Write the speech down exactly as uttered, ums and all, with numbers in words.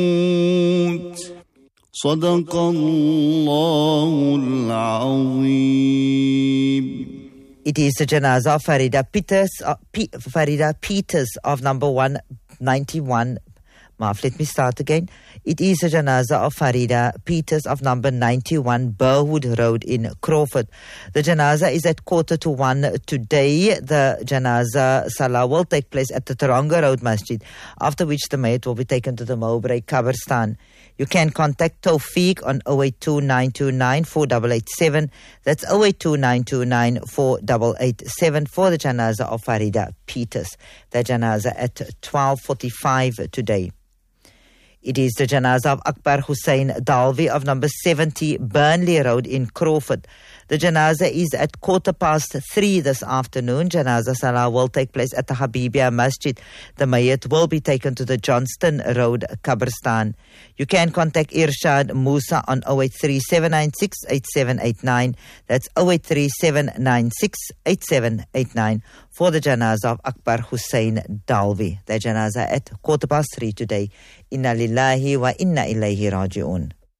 صدق الله العظيم. It is the janazah of Farida Peters, uh, P- Farida Peters of number one ninety-one. Maaf, let me start again. It is the janazah of Farida Peters of number ninety-one Burwood Road in Crawford. The janazah is at quarter to one today. The janazah salah will take place at the Taronga Road Masjid, after which the mayat will be taken to the Mowbray Qabristan. You can contact Tawfiq on oh eight two nine two nine four eight eight seven. That's oh eight two nine two nine four eight eight seven for the janazah of Farida Peters. The janazah at twelve forty-five today. It is the janazah of Akbar Hussein Dalvi of number seventy Burnley Road in Crawford. The janazah is at quarter past three this afternoon. Janazah salah will take place at the Habibia Masjid. The mayat will be taken to the Johnston Road Qabristan. You can contact Irshad Musa on oh eight three seven nine six eight seven eight nine. That's oh eight three seven nine six eight seven eight nine for the janazah of Akbar Hussein Dalvi. The janazah at quarter past three today. Inna lillahi wa inna ilayhi raji'un.